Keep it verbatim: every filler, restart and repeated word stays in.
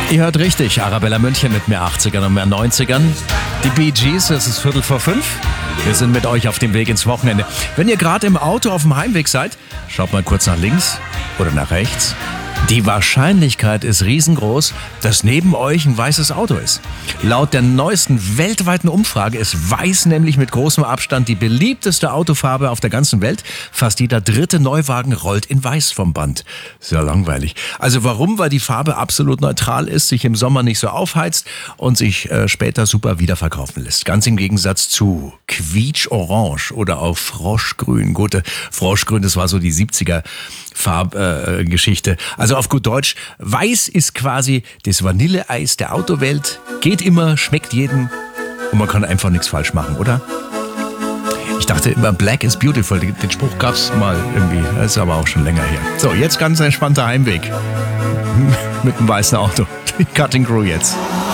Ihr hört richtig, Arabella München mit mehr achtzigern und mehr neunzigern. Die Bee Gees, es ist Viertel vor fünf. Wir sind mit euch auf dem Weg ins Wochenende. Wenn ihr gerade im Auto auf dem Heimweg seid, schaut mal kurz nach links oder nach rechts. Die Wahrscheinlichkeit ist riesengroß, dass neben euch ein weißes Auto ist. Laut der neuesten weltweiten Umfrage ist weiß nämlich mit großem Abstand die beliebteste Autofarbe auf der ganzen Welt. Fast jeder dritte Neuwagen rollt in weiß vom Band. Sehr langweilig. Also warum? Weil die Farbe absolut neutral ist, sich im Sommer nicht so aufheizt und sich äh, später super wiederverkaufen lässt. Ganz im Gegensatz zu Quietsch-Orange oder auch Froschgrün. Gute Froschgrün, das war so die siebziger Farbgeschichte. Äh, also auf gut Deutsch, weiß ist quasi das Vanilleeis der Autowelt. Geht immer, schmeckt jedem und man kann einfach nichts falsch machen, oder? Ich dachte immer, Black is beautiful. Den Spruch gab's mal irgendwie. Das ist aber auch schon länger her. So, jetzt ganz entspannter Heimweg. Mit dem weißen Auto. Die Cutting Crew jetzt.